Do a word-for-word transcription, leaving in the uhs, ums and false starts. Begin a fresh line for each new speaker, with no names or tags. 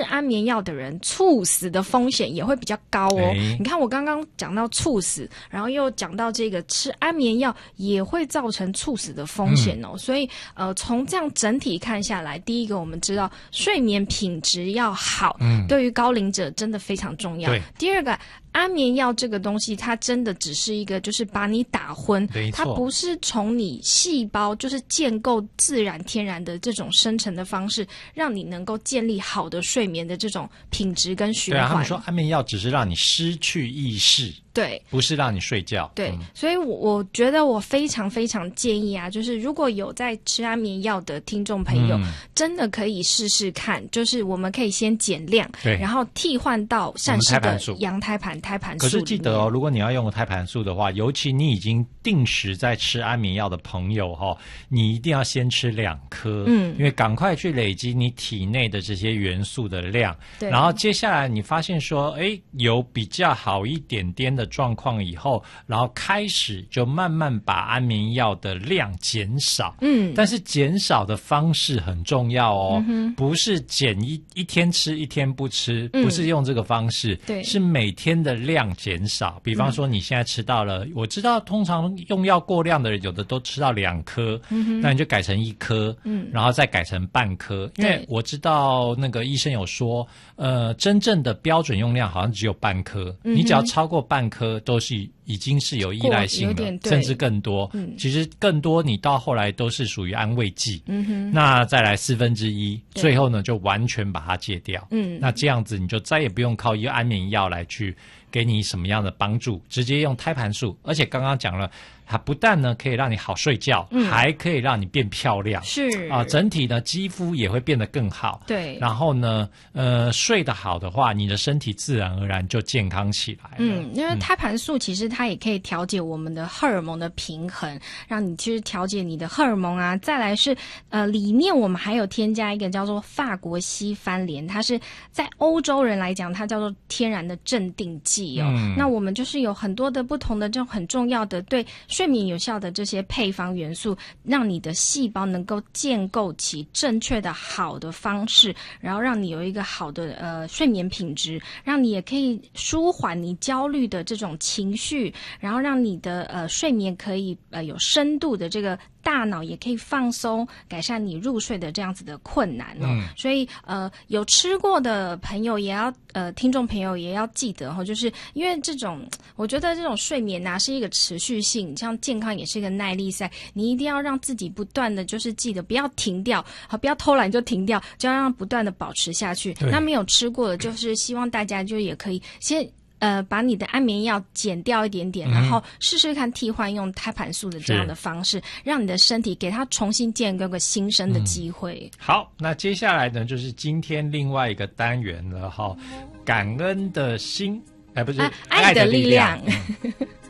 安眠药的人猝死的风险也会比较高哦。
欸、
你看我刚刚讲到猝死，然后又讲到这个吃安眠药也会造成猝死的风险哦。嗯、所以呃，从这样整体看下来，第一个我们知道睡眠品质要好，嗯，对于高龄者真的非常重要。
对，
第二个。安眠药这个东西，它真的只是一个，就是把你打昏，它不是从你细胞就是建构自然天然的这种生成的方式，让你能够建立好的睡眠的这种品质跟循环。
对啊，他们说安眠药只是让你失去意识。
对，
不是让你睡觉。
对，
嗯、
所以我，我觉得我非常非常建议啊，就是如果有在吃安眠药的听众朋友，嗯、真的可以试试看，就是我们可以先减量，
对，
然后替换到膳食的羊胎盘、胎盘素。
可是记得哦，如果你要用胎盘素的话，尤其你已经定时在吃安眠药的朋友哈、哦，你一定要先吃两颗，嗯，因为赶快去累积你体内的这些元素的量，
对，
然后接下来你发现说，哎，有比较好一点点的状况以后，然后开始就慢慢把安眠药的量减少。嗯，但是减少的方式很重要哦，嗯、不是减一一天吃一天不吃，不是用这个方式，
对、嗯，
是每天的量减少。比方说你现在吃到了，嗯、我知道通常用药过量的人有的都吃到两颗，嗯、那你就改成一颗，嗯，然后再改成半颗，因为我知道那个医生有说，呃，真正的标准用量好像只有半颗，嗯、你只要超过半颗。都是已经是有依赖性了，甚至更多。嗯、其实更多你到后来都是属于安慰剂。嗯哼，那再来四分之一，最后呢就完全把它戒掉。嗯，那这样子你就再也不用靠一个安眠药来去给你什么样的帮助，直接用胎盘素。而且刚刚讲了，它不但呢可以让你好睡觉，嗯、还可以让你变漂亮。
是
啊，整体呢肌肤也会变得更好。
对，
然后呢，呃，睡得好的话，你的身体自然而然就健康起来了。
嗯，因为胎盘素其实它也可以调节我们的荷尔蒙的平衡，让你其实调节你的荷尔蒙啊。再来是呃，里面我们还有添加一个叫做法国西番莲，它是在欧洲人来讲，它叫做天然的镇定剂哦。嗯、那我们就是有很多的不同的这种很重要的对睡眠有效的这些配方元素，让你的细胞能够建构起正确的好的方式，然后让你有一个好的呃睡眠品质，让你也可以舒缓你焦虑的这种情绪，然后让你的呃睡眠可以呃有深度的这个。大脑也可以放松，改善你入睡的这样子的困难哦。嗯、所以呃，有吃过的朋友也要呃，听众朋友也要记得哈、哦，就是因为这种，我觉得这种睡眠啊是一个持续性，像健康也是一个耐力赛，你一定要让自己不断的就是记得不要停掉，好，不要偷懒就停掉，就要让不断的保持下去。那没有吃过的，就是希望大家就也可以先。呃，把你的安眠药减掉一点点，嗯、然后试试看替换用胎盘素的这样的方式，让你的身体给它重新建构个新生的机会。
嗯、好，那接下来呢，就是今天另外一个单元了哈，感恩的心，哎，不是、
啊、爱的力量。
爱的力量嗯